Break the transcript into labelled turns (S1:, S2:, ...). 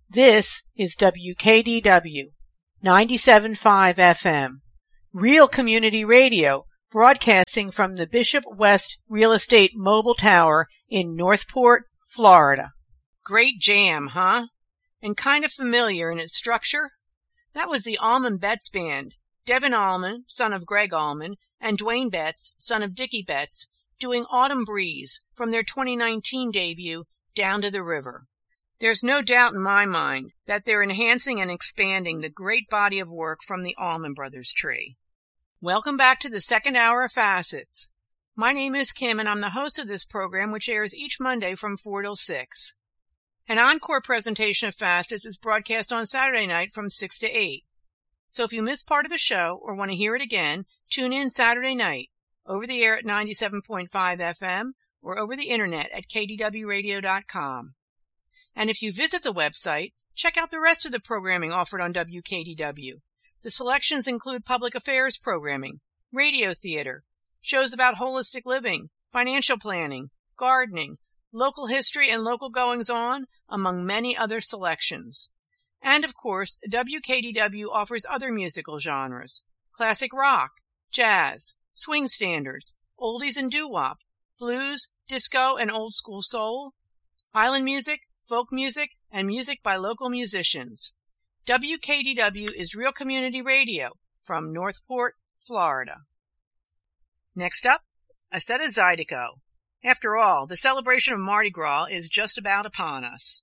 S1: This is WKDW 97.5 FM, Real Community Radio, broadcasting from the Bishop West Real Estate Mobile Tower in Northport, Florida.
S2: Great jam, huh? And kind of familiar in its structure? That was the Allman Betts Band, Devin Allman, son of Greg Allman, and Dwayne Betts, son of Dickie Betts, doing Autumn Breeze from their 2019 debut, Down to the River. There's no doubt in my mind that they're enhancing and expanding the great body of work from the Allman Brothers tree. Welcome back to the second hour of Facets. My name is Kim, and I'm the host of this program, which airs each Monday from 4 till 6. An encore presentation of Facets is broadcast on Saturday night from 6 to 8. So if you missed part of the show or want to hear it again, tune in Saturday night, over the air at 97.5 FM or over the internet at kdwradio.com. And if you visit the website, check out the rest of the programming offered on WKDW. The selections include public affairs programming, radio theater, shows about holistic living, financial planning, gardening, local history and local goings-on, among many other selections. And of course, WKDW offers other musical genres: classic rock, jazz, swing standards, oldies and doo-wop, blues, disco and old school soul, island music, folk music, and music by local musicians. WKDW is Real Community Radio from Northport, Florida. Next up, a set of Zydeco. After all, the celebration of Mardi Gras is just about upon us.